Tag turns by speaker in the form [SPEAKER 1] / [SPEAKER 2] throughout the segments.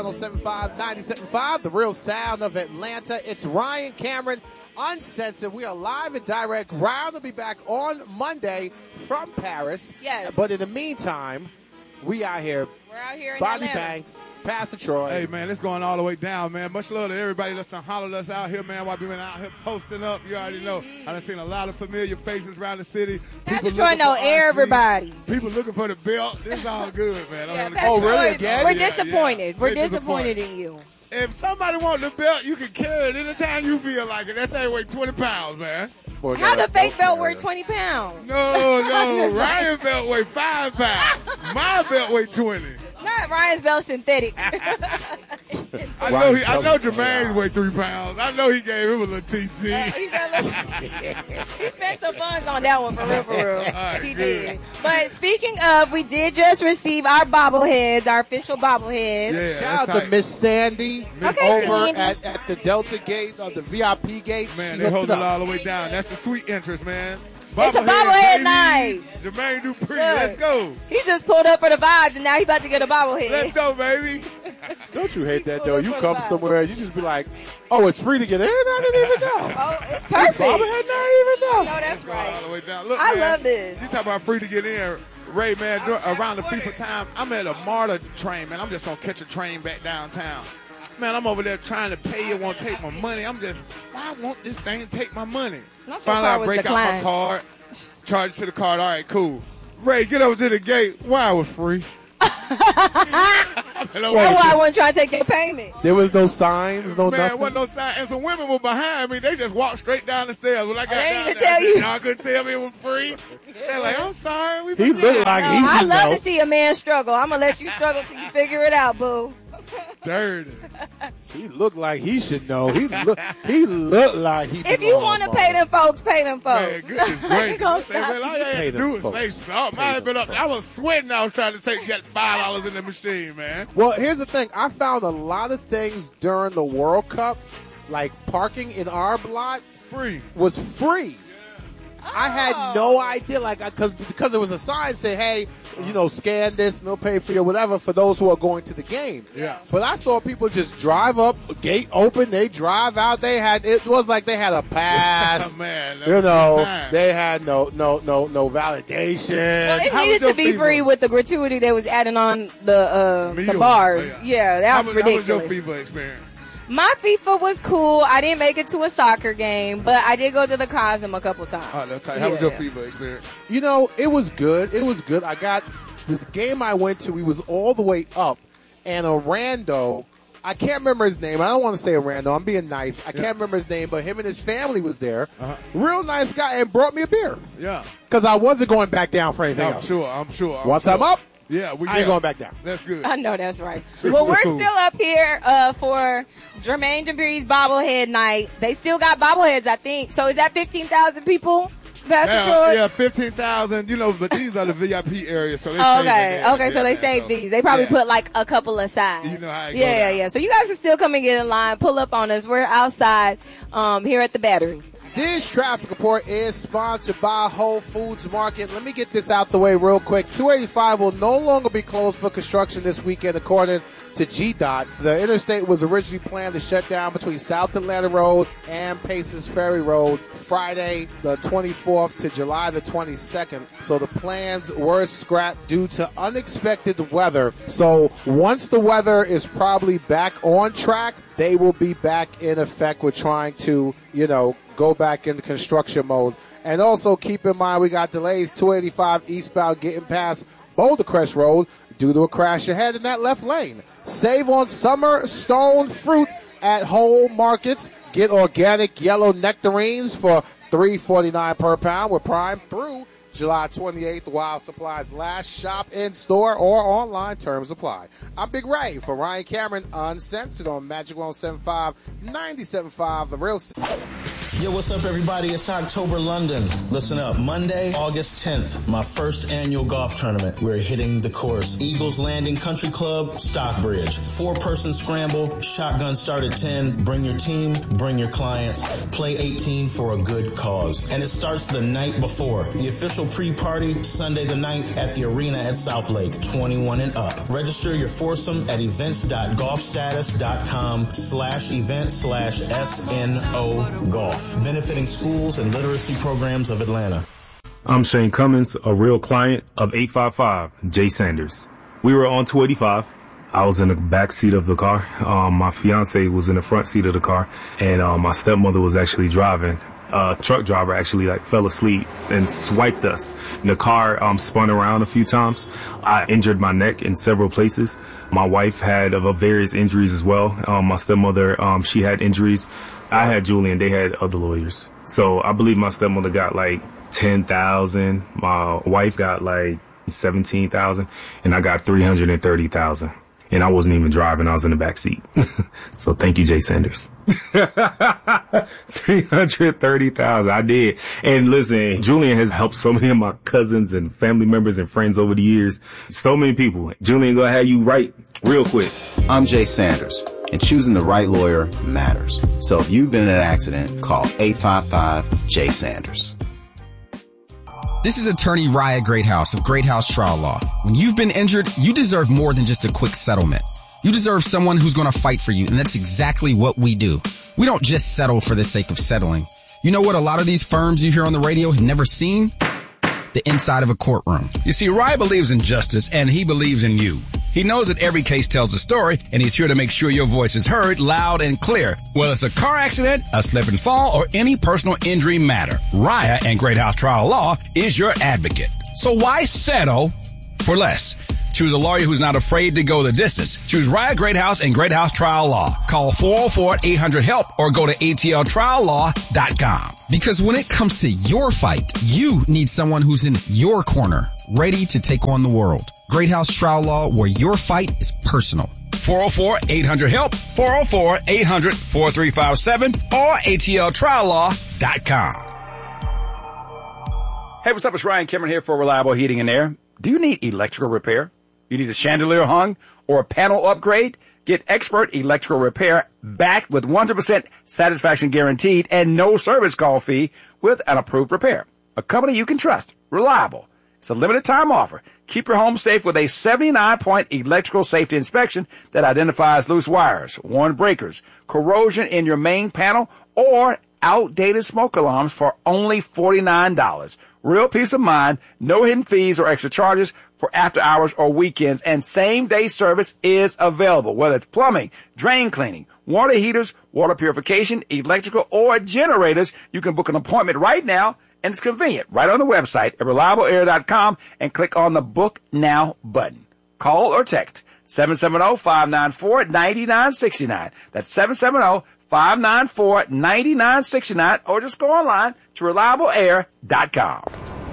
[SPEAKER 1] 107.5, 97.5, the real sound of Atlanta. It's Ryan Cameron, Uncensored. We are live and direct. Ryan will be back on Monday from Paris.
[SPEAKER 2] Yes.
[SPEAKER 1] But in the meantime, we out here.
[SPEAKER 2] We're out here in
[SPEAKER 1] Bonnie
[SPEAKER 2] Atlanta.
[SPEAKER 1] Banks, Pastor Troy.
[SPEAKER 3] Hey, man, it's going all the way down, man. Much love to everybody that's done hollered us out here, man, while we been out here posting up. You already know. I done seen a lot of familiar faces around the city.
[SPEAKER 2] Pastor
[SPEAKER 3] People
[SPEAKER 2] Troy
[SPEAKER 3] looking
[SPEAKER 2] know
[SPEAKER 3] for RC.
[SPEAKER 2] everybody.
[SPEAKER 3] People looking for the belt. This all good, man.
[SPEAKER 2] Yeah,
[SPEAKER 3] I'm
[SPEAKER 2] Pastor
[SPEAKER 1] Oh, really?
[SPEAKER 2] Troy,
[SPEAKER 1] Again?
[SPEAKER 2] We're
[SPEAKER 3] Yeah,
[SPEAKER 2] disappointed.
[SPEAKER 3] yeah.
[SPEAKER 2] We're
[SPEAKER 3] They're
[SPEAKER 2] disappointed in you.
[SPEAKER 3] If somebody wants the belt, you can carry it anytime you feel like it. That thing weighs 20 pounds, man.
[SPEAKER 1] Boy,
[SPEAKER 2] How
[SPEAKER 1] got
[SPEAKER 2] the
[SPEAKER 1] a
[SPEAKER 2] fake belt
[SPEAKER 1] carrier.
[SPEAKER 2] weigh 20 pounds?
[SPEAKER 3] No. Ryan belt weighs 5 pounds. My belt weighs 20.
[SPEAKER 2] Not Ryan's belt synthetic.
[SPEAKER 3] I
[SPEAKER 1] Ryan's
[SPEAKER 3] know
[SPEAKER 1] belt-
[SPEAKER 3] Jermaine weighs 3 pounds. I know he gave him a little TT.
[SPEAKER 2] He spent some funds on that one for real.
[SPEAKER 3] right,
[SPEAKER 2] He
[SPEAKER 3] good.
[SPEAKER 2] did. But speaking of, we did just receive our bobbleheads, our official bobbleheads.
[SPEAKER 3] Yeah,
[SPEAKER 1] Shout out
[SPEAKER 3] that's
[SPEAKER 1] to
[SPEAKER 3] tight.
[SPEAKER 1] Miss Sandy
[SPEAKER 2] Okay,
[SPEAKER 1] over
[SPEAKER 2] Sandy.
[SPEAKER 1] at the Delta Gate, the VIP gate.
[SPEAKER 3] Man,
[SPEAKER 1] She
[SPEAKER 3] they
[SPEAKER 1] hooked
[SPEAKER 3] hold
[SPEAKER 1] it
[SPEAKER 3] it
[SPEAKER 1] up.
[SPEAKER 3] all the way down. That's the sweet interest, man.
[SPEAKER 2] It's a bobblehead night.
[SPEAKER 3] Jermaine Dupree,
[SPEAKER 2] Look.
[SPEAKER 3] let's go.
[SPEAKER 2] He just pulled up for the vibes, and now he about to get a bobblehead.
[SPEAKER 3] Let's go, baby.
[SPEAKER 1] Don't you hate that,
[SPEAKER 2] Pull
[SPEAKER 1] though?
[SPEAKER 2] up
[SPEAKER 1] You
[SPEAKER 2] for the
[SPEAKER 1] come
[SPEAKER 2] vibe.
[SPEAKER 1] somewhere, you just be like, oh, it's free to get in? I didn't even know.
[SPEAKER 2] Oh, it's perfect.
[SPEAKER 1] Bobblehead night, I didn't even know.
[SPEAKER 2] No, that's
[SPEAKER 3] All
[SPEAKER 2] right.
[SPEAKER 3] the way down. Look,
[SPEAKER 2] I
[SPEAKER 3] man,
[SPEAKER 2] love this.
[SPEAKER 3] You talk about free to get in. Ray, man, around the FIFA time, I'm at a MARTA train, man. I'm just going to catch a train back downtown. Man, I'm over there trying to pay you, won't take my money. I'm just, why won't this thing take my money?
[SPEAKER 2] Not your
[SPEAKER 3] Finally,
[SPEAKER 2] card
[SPEAKER 3] I
[SPEAKER 2] was
[SPEAKER 3] break out
[SPEAKER 2] declined.
[SPEAKER 3] my card, charge it to the card. All right, cool. Ray, get over to the gate. Why it was free?
[SPEAKER 2] That's why I wasn't trying to take your payment.
[SPEAKER 1] There was no signs, no
[SPEAKER 3] Man,
[SPEAKER 1] nothing.
[SPEAKER 3] wasn't no sign. And some women were behind me. They just walked straight down the stairs. When I got
[SPEAKER 2] They
[SPEAKER 3] down
[SPEAKER 2] didn't even
[SPEAKER 3] there,
[SPEAKER 2] tell
[SPEAKER 3] I said,
[SPEAKER 2] you.
[SPEAKER 3] y'all couldn't tell me it was free. They're like, I'm sorry. We
[SPEAKER 1] He looked like he
[SPEAKER 2] I
[SPEAKER 1] should
[SPEAKER 2] love
[SPEAKER 1] know.
[SPEAKER 2] to see a man struggle. I'm going to let you struggle till you figure it out, boo.
[SPEAKER 3] dirty.
[SPEAKER 1] He looked like he should know. He looked like he.
[SPEAKER 2] If you want to pay them folks, pay them folks.
[SPEAKER 3] Man, goodness gracious.
[SPEAKER 2] Gonna
[SPEAKER 3] I say,
[SPEAKER 2] stop
[SPEAKER 3] man, all
[SPEAKER 2] you.
[SPEAKER 3] you had
[SPEAKER 1] Pay
[SPEAKER 3] to
[SPEAKER 1] them
[SPEAKER 3] do was
[SPEAKER 1] folks.
[SPEAKER 3] say something.
[SPEAKER 1] Pay
[SPEAKER 3] I had been
[SPEAKER 1] them
[SPEAKER 3] up. I was sweating. I was trying to get $5 in the machine, man.
[SPEAKER 1] Well, here's the thing. I found a lot of things during the World Cup, like parking in our lot
[SPEAKER 3] Free.
[SPEAKER 1] was free. I had no idea, like, because there was a sign saying, "Hey, scan this, no pay for your whatever for those who are going to the game."
[SPEAKER 3] Yeah.
[SPEAKER 1] But I saw people just drive up, gate open, they drive out. It was like they had a pass.
[SPEAKER 3] Man, that was a good time.
[SPEAKER 1] They had no validation.
[SPEAKER 2] Well, it
[SPEAKER 3] How
[SPEAKER 2] needed
[SPEAKER 3] was
[SPEAKER 2] to be
[SPEAKER 3] your
[SPEAKER 2] free
[SPEAKER 3] FIFA?
[SPEAKER 2] with the gratuity they was adding on the
[SPEAKER 3] Meal.
[SPEAKER 2] bars.
[SPEAKER 3] Oh,
[SPEAKER 2] Yeah, that was ridiculous.
[SPEAKER 3] How was your FIFA experience?
[SPEAKER 2] My FIFA was cool. I didn't make it to a soccer game, but I did go to the Cosm a couple times.
[SPEAKER 3] Oh, that's tight. How was your
[SPEAKER 2] Yeah.
[SPEAKER 3] FIFA experience?
[SPEAKER 1] It was good. It was good. I got the game I went to. He was all the way up, and a rando. I can't remember his name. I don't want to say a rando. I'm being nice. I can't remember his name, but him and his family was there. Real nice guy, and brought me a beer
[SPEAKER 3] Yeah.
[SPEAKER 1] because I wasn't going back down for anything
[SPEAKER 3] I'm
[SPEAKER 1] else.
[SPEAKER 3] sure.
[SPEAKER 1] Once I'm up,
[SPEAKER 3] Yeah,
[SPEAKER 1] I ain't going back down.
[SPEAKER 3] That's good.
[SPEAKER 2] I know that's right. Well, we're still up here for Jermaine Dupree's bobblehead night. They still got bobbleheads, I think. So is that 15,000 people, Pastor Troy?
[SPEAKER 3] Yeah, 15,000, but these are the VIP areas, so they
[SPEAKER 2] Oh,
[SPEAKER 3] saved
[SPEAKER 2] okay.
[SPEAKER 3] it there.
[SPEAKER 2] Okay, so they saved these. They probably put like a couple aside.
[SPEAKER 3] You know how it go
[SPEAKER 2] Yeah,
[SPEAKER 3] down.
[SPEAKER 2] yeah. So you guys can still come and get in line. Pull up on us. We're outside here at the Battery.
[SPEAKER 1] This traffic report is sponsored by Whole Foods Market. Let me get this out the way real quick. 285 will no longer be closed for construction this weekend, according to GDOT. The interstate was originally planned to shut down between South Atlanta Road and Paces Ferry Road Friday the 24th to July the 22nd. So the plans were scrapped due to unexpected weather. So once the weather is probably back on track, they will be back in effect. We're trying to, go back into construction mode. And also keep in mind we got delays 285 eastbound getting past Boulder Crest Road due to a crash ahead in that left lane. Save on summer stone fruit at Whole Markets. Get organic yellow nectarines for $3.49 per pound with Prime through July 28th while supplies last. Shop in store or online. Terms apply. I'm Big Ray for Ryan Cameron Uncensored on Magic 107.5, 97.5, The Real
[SPEAKER 4] Yo, what's up, everybody? It's October London. Listen up. Monday, August 10th, my first annual golf tournament. We're hitting the course. Eagles Landing Country Club, Stockbridge. 4-person scramble, shotgun start at 10. Bring your team, bring your clients. Play 18 for a good cause. And it starts the night before. The official pre-party, Sunday the 9th at the arena at Southlake, 21 and up. Register your foursome at events.golfstatus.com/event/SNO Golf. Benefiting schools and literacy programs of Atlanta.
[SPEAKER 5] I'm Shane Cummins, a real client of 855 Jay Sanders. We were on 285. I was in the back seat of the car. My fiance was in the front seat of the car, and my stepmother was actually driving. Truck driver actually fell asleep and swiped us. And the car spun around a few times. I injured my neck in several places. My wife had various injuries as well. My stepmother, she had injuries. I had Julian. They had other lawyers. So I believe my stepmother got $10,000. My wife got $17,000, and I got $330,000. And I wasn't even driving. I was in the back seat. So thank you, Jay Sanders. $330,000. I did. And listen, Julian has helped so many of my cousins and family members and friends over the years. So many people. Julian, go ahead, you right real quick.
[SPEAKER 6] I'm Jay Sanders, and choosing the right lawyer matters. So if you've been in an accident, call 855-J-Sanders.
[SPEAKER 7] This is attorney Raya Greathouse of Greathouse Trial Law. When you've been injured, you deserve more than just a quick settlement. You deserve someone who's going to fight for you, and that's exactly what we do. We don't just settle for the sake of settling. You know what a lot of these firms you hear on the radio have never seen? The inside of a courtroom.
[SPEAKER 8] You see, Raya believes in justice, and he believes in you. He knows that every case tells a story, and he's here to make sure your voice is heard loud and clear. Whether it's a car accident, a slip and fall, or any personal injury matter, Raya and Greathouse Trial Law is your advocate. So why settle for less? Choose a lawyer who's not afraid to go the distance. Choose Raya Greathouse and Greathouse Trial Law. Call 404-800-HELP or go to atltriallaw.com.
[SPEAKER 7] Because when it comes to your fight, you need someone who's in your corner, ready to take on the world. Greathouse Trial Law, where your fight is personal.
[SPEAKER 8] 404-800-HELP, 404-800-4357, or atltriallaw.com. Hey, what's up? It's Ryan Cameron here for Reliable Heating and Air. Do you need electrical repair? You need a chandelier hung or a panel upgrade? Get expert electrical repair backed with 100% satisfaction guaranteed and no service call fee with an approved repair. A company you can trust. Reliable. It's a limited time offer. Keep your home safe with a 79-point electrical safety inspection that identifies loose wires, worn breakers, corrosion in your main panel, or outdated smoke alarms for only $49. Real peace of mind, no hidden fees or extra charges for after hours or weekends, and same-day service is available. Whether it's plumbing, drain cleaning, water heaters, water purification, electrical, or generators, you can book an appointment right now. And it's convenient. Right on the website at reliableair.com and click on the Book Now button. Call or text 770-594-9969. That's 770-594-9969. Or just go online to reliableair.com.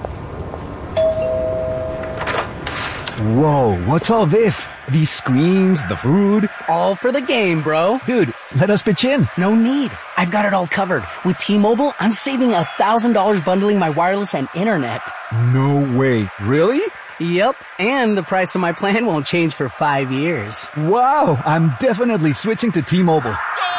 [SPEAKER 9] Whoa, what's all this? These screens, the food?
[SPEAKER 10] All for the game, bro.
[SPEAKER 9] Dude, let us pitch in.
[SPEAKER 10] No need. I've got it all covered. With T-Mobile, I'm saving $1,000 bundling my wireless and internet.
[SPEAKER 9] No way. Really?
[SPEAKER 10] Yep. And the price of my plan won't change for 5 years.
[SPEAKER 9] Wow, I'm definitely switching to T-Mobile.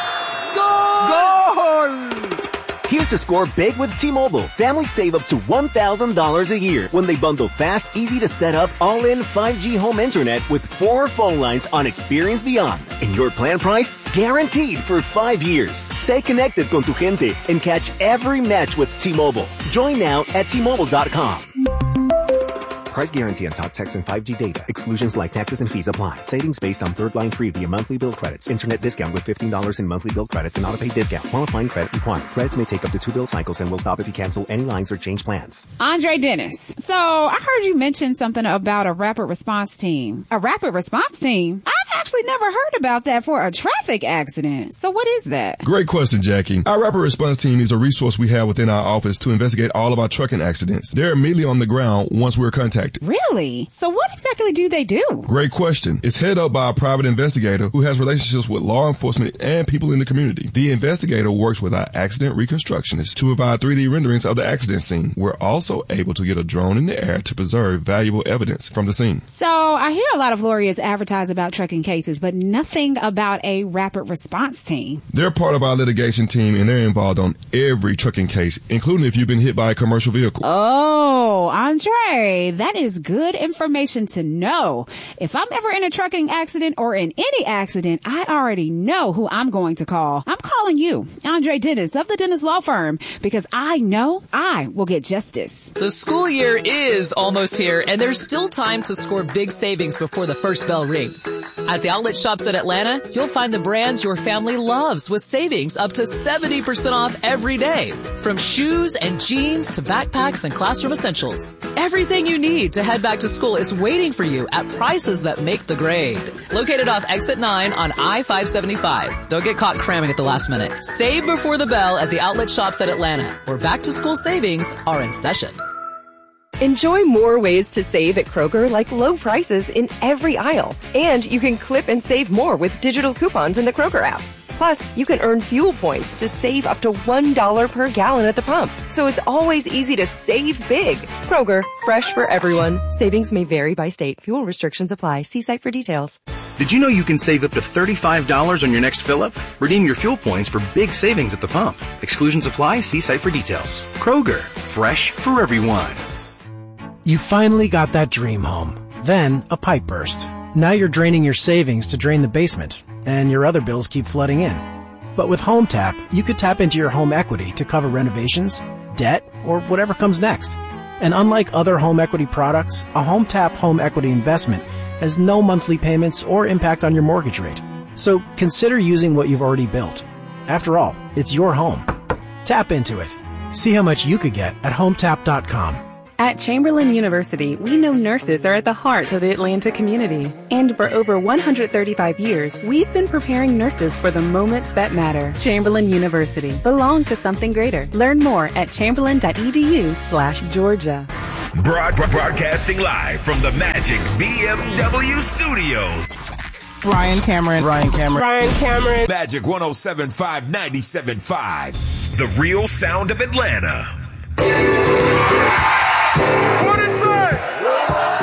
[SPEAKER 10] Goal!
[SPEAKER 11] Here's to score big with T-Mobile. Families save up to $1,000 a year when they bundle fast, easy to set up, all-in 5G home internet with 4 phone lines on Experience Beyond. And your plan price? Guaranteed for 5 years. Stay connected con tu gente and catch every match with T-Mobile. Join now at T-Mobile.com. Price guarantee on top text and 5G data. Exclusions like taxes and fees apply. Savings based on third line free via monthly bill credits. Internet discount with $15 in monthly bill credits and auto-pay discount. Qualifying credit required. Credits may take up to 2 bill cycles and will stop if you cancel any lines or change plans.
[SPEAKER 12] Andre Dennis. So I heard you mention something about a rapid response team. A rapid response team? I've actually never heard about that for a traffic accident. So what is that?
[SPEAKER 13] Great question, Jackie. Our rapid response team is a resource we have within our office to investigate all of our trucking accidents. They're immediately on the ground once we're contacted. contacted.
[SPEAKER 12] Really? So what exactly do they do?
[SPEAKER 13] Great question. It's headed up by a private investigator who has relationships with law enforcement and people in the community. The investigator works with our accident reconstructionists to provide 3D renderings of the accident scene. We're also able to get a drone in the air to preserve valuable evidence from the scene.
[SPEAKER 12] So I hear a lot of lawyers advertise about trucking cases, but nothing about a rapid response team.
[SPEAKER 13] They're part of our litigation team, and they're involved on every trucking case, including if you've been hit by a commercial vehicle.
[SPEAKER 12] Oh, Andre, that is good information to know. If I'm ever in a trucking accident or in any accident, I already know who I'm going to call. I'm calling you, Andre Dennis of the Dennis Law Firm, because I know I will get justice.
[SPEAKER 14] The school year is almost here, and there's still time to score big savings before the first bell rings. At the outlet shops at Atlanta, you'll find the brands your family loves with savings up to 70% off every day. From shoes and jeans to backpacks and classroom essentials. Everything you need to head back to school is waiting for you at prices that make the grade. Located off Exit 9 on I-575. Don't get caught cramming at the last minute. Save before the bell at the outlet shops at Atlanta, where back to school savings are in session.
[SPEAKER 15] Enjoy more ways to save at Kroger, like low prices in every aisle. And you can clip and save more with digital coupons in the Kroger app. Plus, you can earn fuel points to save up to $1 per gallon at the pump. So it's always easy to save big. Kroger, fresh for everyone. Savings may vary by state. Fuel restrictions apply. See site for details.
[SPEAKER 16] Did you know you can save up to $35 on your next fill-up? Redeem your fuel points for big savings at the pump. Exclusions apply. See site for details. Kroger, fresh for everyone.
[SPEAKER 17] You finally got that dream home. Then a pipe burst. Now you're draining your savings to drain the basement, and your other bills keep flooding in. But with HomeTap, you could tap into your home equity to cover renovations, debt, or whatever comes next. And unlike other home equity products, a HomeTap home equity investment has no monthly payments or impact on your mortgage rate. So consider using what you've already built. After all, it's your home. Tap into it. See how much you could get at HomeTap.com.
[SPEAKER 18] At Chamberlain University, we know nurses are at the heart of the Atlanta community. And for over 135 years, we've been preparing nurses for the moments that matter. Chamberlain University. Belong to something greater. Learn more at chamberlain.edu/Georgia.
[SPEAKER 19] Broadcasting live from the Magic BMW Studios.
[SPEAKER 20] Ryan Cameron.
[SPEAKER 19] Magic 107.5, 97.5. The real sound of Atlanta.